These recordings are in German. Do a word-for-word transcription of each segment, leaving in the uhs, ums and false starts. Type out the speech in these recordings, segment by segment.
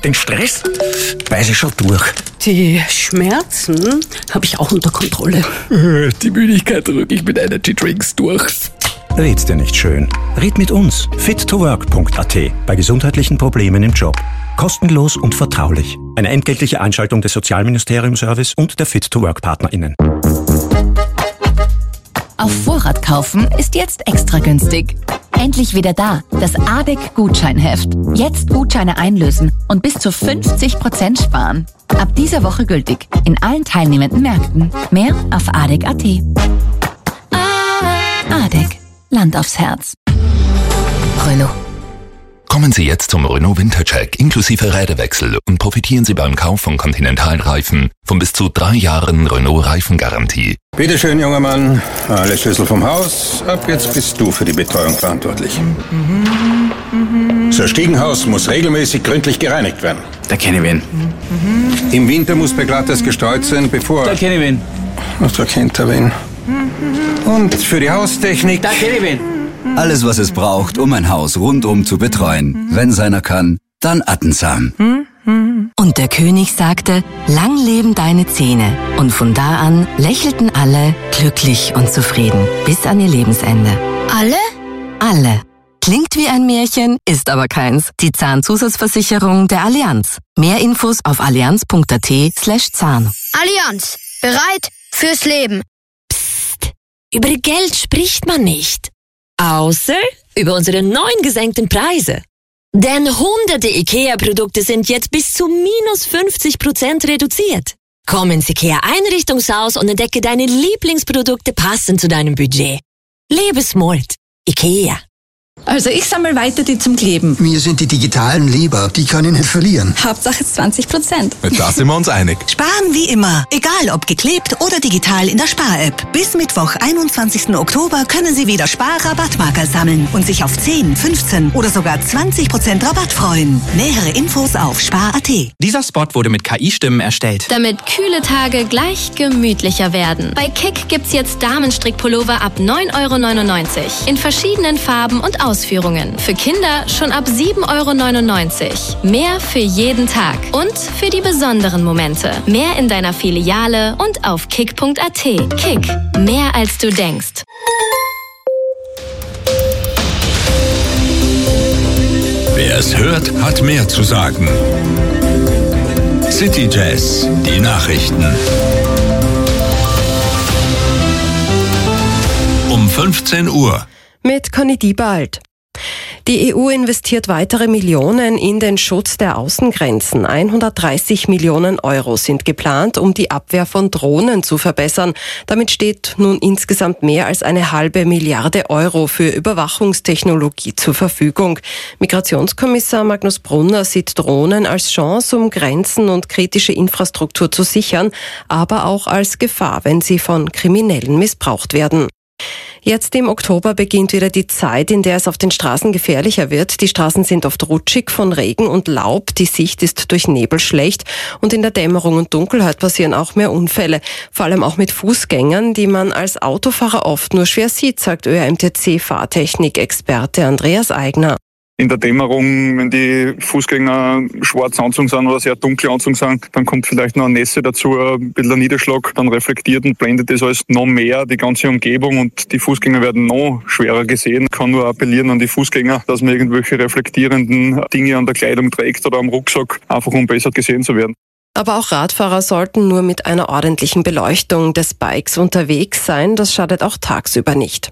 Den Stress beiß ich schon durch. Die Schmerzen habe ich auch unter Kontrolle. Die Müdigkeit drücke ich mit Energy Drinks durch. Red's dir nicht schön. Red mit uns. fit to work punkt a t bei gesundheitlichen Problemen im Job. Kostenlos und vertraulich. Eine entgeltliche Einschaltung des Sozialministerium-Service und der Fit to Work PartnerInnen. Auf Vorrat kaufen ist jetzt extra günstig. Endlich wieder da, das A D E C-Gutscheinheft. Jetzt Gutscheine einlösen und bis zu fünfzig Prozent sparen. Ab dieser Woche gültig in allen teilnehmenden Märkten. Mehr auf A D E C punkt a t. A D E C. Land aufs Herz. Renault. Kommen Sie jetzt zum Renault Wintercheck inklusive Räderwechsel und profitieren Sie beim Kauf von Continental-Reifen von bis zu drei Jahren Renault-Reifengarantie. Bitte schön, junger Mann. Alle Schlüssel vom Haus. Ab jetzt bist du für die Betreuung verantwortlich. Das Stiegenhaus muss regelmäßig gründlich gereinigt werden. Da kenne ich wen. Im Winter muss Beglattes gestreut sein, bevor... Da kenne ich wen. Ach, da kennt er wen. Und für die Haustechnik... Da kenne ich wen. Alles, was es braucht, um ein Haus rundum zu betreuen. Wenn seiner kann, dann Attensam. Und der König sagte, lang leben deine Zähne. Und von da an lächelten alle glücklich und zufrieden bis an ihr Lebensende. Alle? Alle. Klingt wie ein Märchen, ist aber keins. Die Zahnzusatzversicherung der Allianz. Mehr Infos auf allianz punkt a t slash Zahn. Allianz. Bereit fürs Leben. Psst. Über Geld spricht man nicht. Außer über unsere neuen gesenkten Preise. Denn hunderte IKEA-Produkte sind jetzt bis zu minus fünfzig Prozent reduziert. Komm ins IKEA Einrichtungshaus und entdecke deine Lieblingsprodukte passend zu deinem Budget. Lebe smart. IKEA. Also ich sammle weiter die zum Kleben. Mir sind die digitalen lieber, die kann ich nicht verlieren. Hauptsache zwanzig Prozent. Da sind wir uns einig. Sparen wie immer, egal ob geklebt oder digital in der Spar-App. Bis Mittwoch, einundzwanzigsten Oktober können Sie wieder Spar-Rabattmarker sammeln und sich auf zehn, fünfzehn oder sogar zwanzig Prozent Rabatt freuen. Nähere Infos auf spar punkt a t. Dieser Spot wurde mit K I-Stimmen erstellt. Damit kühle Tage gleich gemütlicher werden. Bei Kick gibt's jetzt Damenstrickpullover ab neun Euro neunundneunzig. In verschiedenen Farben und Ausführungen. Für Kinder schon ab sieben Euro neunundneunzig. Mehr für jeden Tag. Und für die besonderen Momente. Mehr in deiner Filiale und auf kick punkt a t. Kick. Mehr als du denkst. Wer es hört, hat mehr zu sagen. City Jazz, die Nachrichten. Um fünfzehn Uhr. Mit Conny Diebald. Die E U investiert weitere Millionen in den Schutz der Außengrenzen. hundertdreißig Millionen Euro sind geplant, um die Abwehr von Drohnen zu verbessern. Damit steht nun insgesamt mehr als eine halbe Milliarde Euro für Überwachungstechnologie zur Verfügung. Migrationskommissar Magnus Brunner sieht Drohnen als Chance, um Grenzen und kritische Infrastruktur zu sichern, aber auch als Gefahr, wenn sie von Kriminellen missbraucht werden. Jetzt im Oktober beginnt wieder die Zeit, in der es auf den Straßen gefährlicher wird. Die Straßen sind oft rutschig von Regen und Laub, die Sicht ist durch Nebel schlecht und in der Dämmerung und Dunkelheit passieren auch mehr Unfälle. Vor allem auch mit Fußgängern, die man als Autofahrer oft nur schwer sieht, sagt Ö R M T C-Fahrtechnik-Experte Andreas Eigner. In der Dämmerung, wenn die Fußgänger schwarz anzogen sind oder sehr dunkel anzogen sind, dann kommt vielleicht noch eine Nässe dazu, ein bisschen ein Niederschlag, dann reflektiert und blendet das alles noch mehr, die ganze Umgebung, und die Fußgänger werden noch schwerer gesehen. Ich kann nur appellieren an die Fußgänger, dass man irgendwelche reflektierenden Dinge an der Kleidung trägt oder am Rucksack, einfach um besser gesehen zu werden. Aber auch Radfahrer sollten nur mit einer ordentlichen Beleuchtung des Bikes unterwegs sein, das schadet auch tagsüber nicht.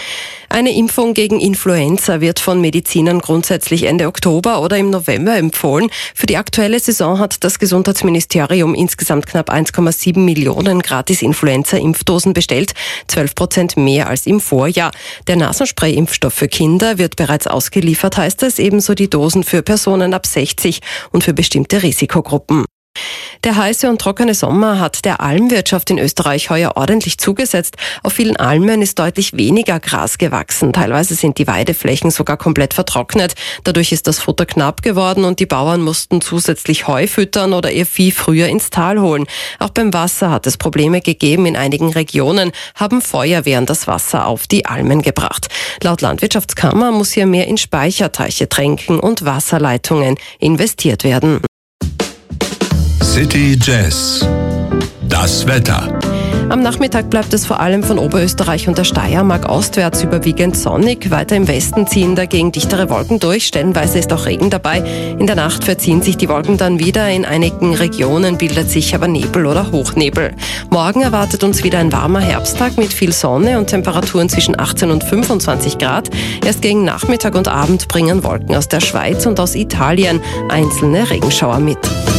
Eine Impfung gegen Influenza wird von Medizinern grundsätzlich Ende Oktober oder im November empfohlen. Für die aktuelle Saison hat das Gesundheitsministerium insgesamt knapp eins Komma sieben Millionen Gratis-Influenza-Impfdosen bestellt, zwölf Prozent mehr als im Vorjahr. Der Nasenspray-Impfstoff für Kinder wird bereits ausgeliefert, heißt es, ebenso die Dosen für Personen ab sechzig und für bestimmte Risikogruppen. Der heiße und trockene Sommer hat der Almwirtschaft in Österreich heuer ordentlich zugesetzt. Auf vielen Almen ist deutlich weniger Gras gewachsen. Teilweise sind die Weideflächen sogar komplett vertrocknet. Dadurch ist das Futter knapp geworden und die Bauern mussten zusätzlich Heu füttern oder ihr Vieh früher ins Tal holen. Auch beim Wasser hat es Probleme gegeben. In einigen Regionen haben Feuerwehren das Wasser auf die Almen gebracht. Laut Landwirtschaftskammer muss hier mehr in Speicherteiche, Tränken und Wasserleitungen investiert werden. City Jazz. Das Wetter. Am Nachmittag bleibt es vor allem von Oberösterreich und der Steiermark ostwärts überwiegend sonnig. Weiter im Westen ziehen dagegen dichtere Wolken durch. Stellenweise ist auch Regen dabei. In der Nacht verziehen sich die Wolken dann wieder. In einigen Regionen bildet sich aber Nebel oder Hochnebel. Morgen erwartet uns wieder ein warmer Herbsttag mit viel Sonne und Temperaturen zwischen achtzehn und fünfundzwanzig Grad. Erst gegen Nachmittag und Abend bringen Wolken aus der Schweiz und aus Italien einzelne Regenschauer mit.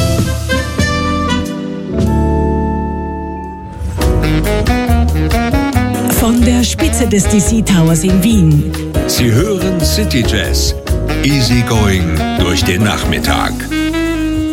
Von der Spitze des D C Towers in Wien. Sie hören City Jazz. Easy going durch den Nachmittag.